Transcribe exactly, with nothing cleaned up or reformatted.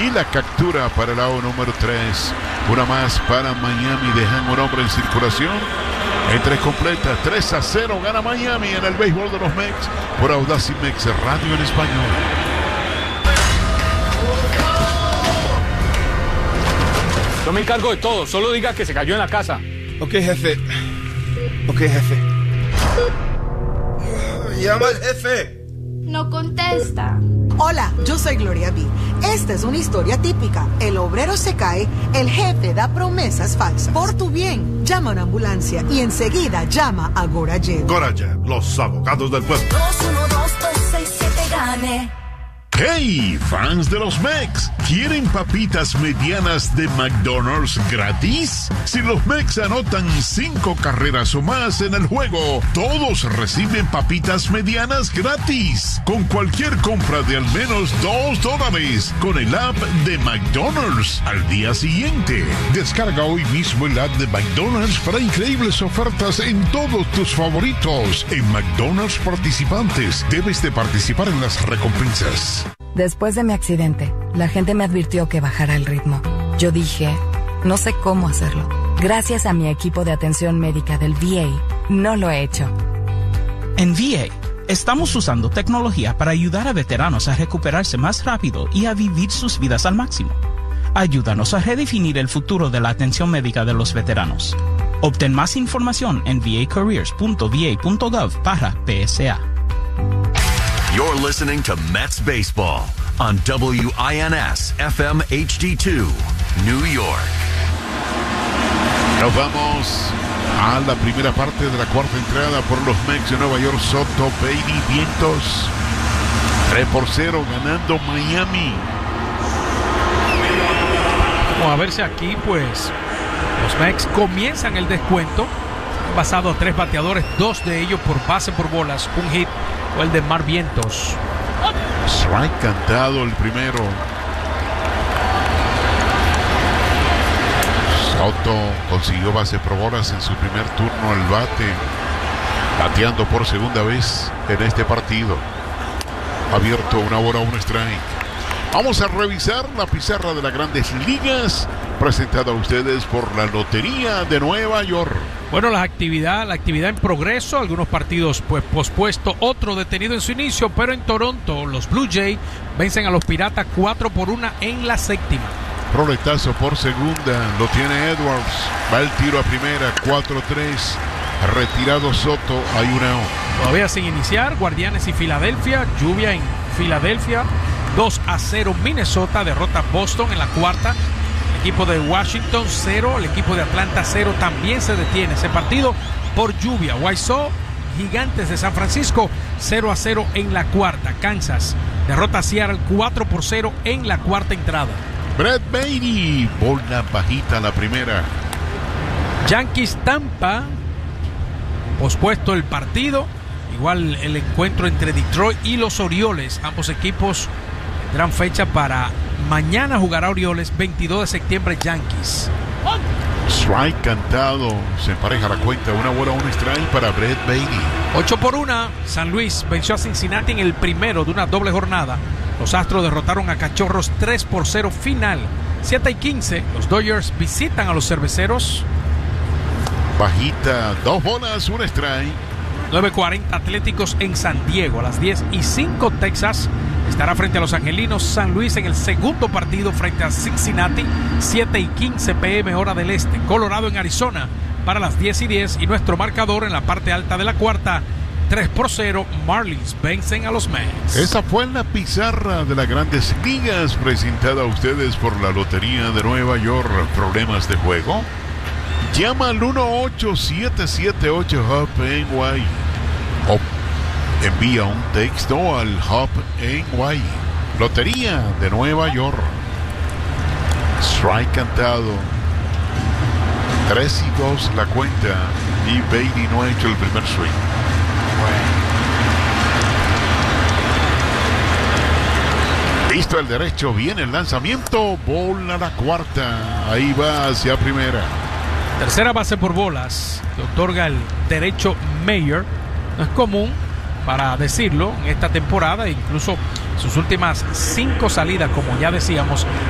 y la captura para el lado número tres. Una más para Miami, dejan un hombre en circulación. En tres completas, tres a cero gana Miami en el béisbol de los Mex por Audacy Mex Radio en español. Yo me encargo de todo, solo diga que se cayó en la casa. Ok, jefe. Ok, jefe. Llama al jefe. No contesta. Hola, yo soy Gloria B. Esta es una historia típica. El obrero se cae, el jefe da promesas falsas. Por tu bien, llama a una ambulancia y enseguida llama a Gorajet. Gorajet, los abogados del pueblo. dos uno dos dos seis siete gane. ¡Hey, fans de los Mex! ¿Quieren papitas medianas de McDonald's gratis? Si los Mex anotan cinco carreras o más en el juego, todos reciben papitas medianas gratis. Con cualquier compra de al menos dos dólares con el app de McDonald's al día siguiente. Descarga hoy mismo el app de McDonald's para increíbles ofertas en todos tus favoritos. En McDonald's participantes, debes de participar en las recompensas. Después de mi accidente, la gente me advirtió que bajara el ritmo. Yo dije, no sé cómo hacerlo. Gracias a mi equipo de atención médica del V A, no lo he hecho. En V A, estamos usando tecnología para ayudar a veteranos a recuperarse más rápido y a vivir sus vidas al máximo. Ayúdanos a redefinir el futuro de la atención médica de los veteranos. Obtén más información en v a careers punto v a punto gov barra P S A. You're listening to Mets Baseball on W I N S F M H D two, New York. Nos vamos a la primera parte de la cuarta entrada por los Mets de Nueva York. Soto, Bailey, vientos. tres por cero ganando Miami. Vamos a ver si aquí, pues, los Mets comienzan el descuento. Basado a tres bateadores, dos de ellos por base por bolas, un hit o el de Mar Vientos. Strike cantado el primero. Soto consiguió base por bolas en su primer turno al bate, bateando por segunda vez en este partido. Abierto, una bola, un strike. Vamos a revisar la pizarra de las Grandes Ligas, presentada a ustedes por la Lotería de Nueva York. Bueno, la actividad, la actividad en progreso, algunos partidos pues pospuesto, otro detenido en su inicio, pero en Toronto los Blue Jays vencen a los Piratas cuatro por una en la séptima. Roletazo por segunda, lo tiene Edwards, va el tiro a primera, cuatro tres, retirado Soto, hay una out. Todavía sin iniciar, Guardianes y Filadelfia, lluvia en Filadelfia, dos a cero Minnesota, derrota Boston en la cuarta. El equipo de Washington cero, el equipo de Atlanta cero, también se detiene ese partido por lluvia. White Sox, Gigantes de San Francisco cero a cero en la cuarta. Kansas derrota a Seattle cuatro por cero en la cuarta entrada. Brett Baty, bola bajita la primera. Yankees Tampa, pospuesto el partido, igual el encuentro entre Detroit y los Orioles, ambos equipos tendrán fecha para mañana. Jugará Orioles, veintidós de septiembre Yankees. Strike cantado, se empareja la cuenta, una bola, un strike para Brett Baty. ocho por una, San Luis venció a Cincinnati en el primero de una doble jornada. Los Astros derrotaron a Cachorros tres por cero final. siete y quince, los Dodgers visitan a los Cerveceros. Bajita, dos bolas, un strike. nueve cuarenta Atléticos en San Diego. A las diez y cinco Texas estará frente a los Angelinos. San Luis en el segundo partido frente a Cincinnati. siete y quince p m hora del este. Colorado en Arizona para las diez y diez. Y nuestro marcador en la parte alta de la cuarta, tres por cero, Marlins vencen a los Mets. Esa fue la pizarra de las Grandes Ligas, presentada a ustedes por la Lotería de Nueva York. ¿Problemas de juego? Llama al uno ocho siete siete ocho H U P N Y o envía un texto al H U P N Y. Lotería de Nueva York. Strike cantado. tres y dos la cuenta y Bailey no ha hecho el primer swing. Listo el derecho, viene el lanzamiento, bola la cuarta, ahí va hacia primera. Tercera base por bolas, que otorga el derecho Mayer. No es común, para decirlo, en esta temporada, incluso sus últimas cinco salidas, como ya decíamos,